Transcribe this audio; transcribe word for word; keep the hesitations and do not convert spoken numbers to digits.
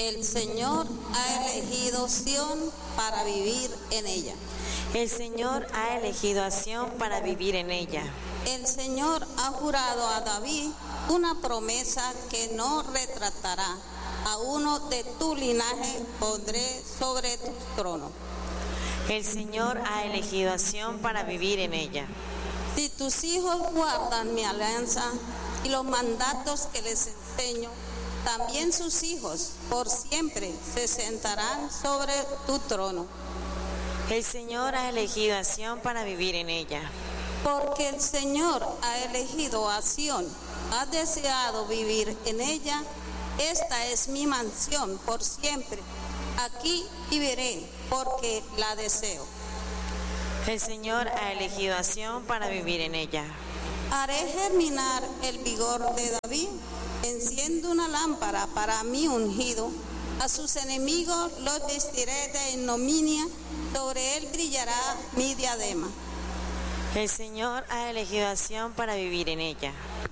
El Señor ha elegido Sión para vivir en ella. El Señor ha elegido a Sión para vivir en ella. El Señor ha jurado a David una promesa que no retratará. A uno de tu linaje pondré sobre tu trono. El Señor ha elegido a Sión para vivir en ella. Si tus hijos guardan mi alianza y los mandatos que les enseño, también sus hijos por siempre se sentarán sobre tu trono. El Señor ha elegido a Sión para vivir en ella. Porque el Señor ha elegido a Sión, ha deseado vivir en ella. Esta es mi mansión por siempre. Aquí viviré porque la deseo. El Señor ha elegido a Sión para vivir en ella. Haré germinar el vigor de David. Enciendo una lámpara para mi ungido. A sus enemigos los vestiré de ignominia. Sobre él brillará mi diadema. El Señor ha elegido a Sión para vivir en ella.